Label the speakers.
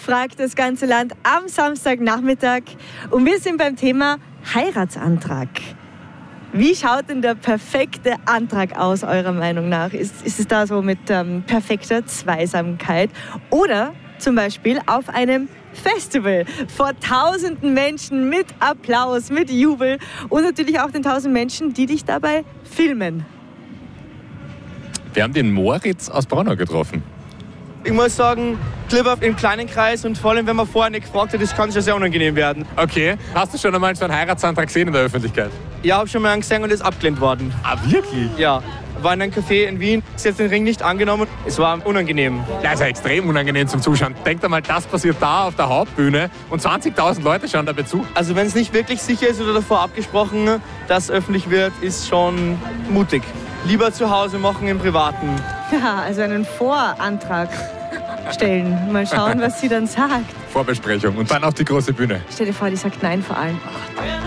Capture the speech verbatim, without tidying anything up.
Speaker 1: fragt das ganze Land am Samstagnachmittag. Und wir sind beim Thema Heiratsantrag. Wie schaut denn der perfekte Antrag aus, eurer Meinung nach? Ist, ist es da so mit ähm, perfekter Zweisamkeit? Oder zum Beispiel auf einem Festival vor tausenden Menschen mit Applaus, mit Jubel und natürlich auch den tausend Menschen, die dich dabei filmen?
Speaker 2: Wir haben den Moritz aus Braunau getroffen.
Speaker 3: Ich muss sagen, lieber im kleinen Kreis und vor allem, wenn man vorher nicht gefragt hat, das kann schon sehr unangenehm werden.
Speaker 2: Okay. Hast du schon einmal so einen Heiratsantrag gesehen in der Öffentlichkeit?
Speaker 3: Ja, habe schon mal einen gesehen und ist abgelehnt worden.
Speaker 2: Ah, wirklich?
Speaker 3: Ja. War in einem Café in Wien, ist jetzt den Ring nicht angenommen. Es war unangenehm.
Speaker 2: Ja, ist ja extrem unangenehm zum Zuschauen. Denkt einmal, das passiert da auf der Hauptbühne und zwanzigtausend Leute schauen dabei zu.
Speaker 3: Also wenn es nicht wirklich sicher ist oder davor abgesprochen, dass öffentlich wird, ist schon mutig. Lieber zu Hause machen im Privaten.
Speaker 1: Ja, also einen Vorantrag stellen. Mal schauen, was sie dann sagt.
Speaker 2: Vorbesprechung und dann auf die große Bühne.
Speaker 1: Stell dir vor, die sagt Nein vor allem. Oh Gott.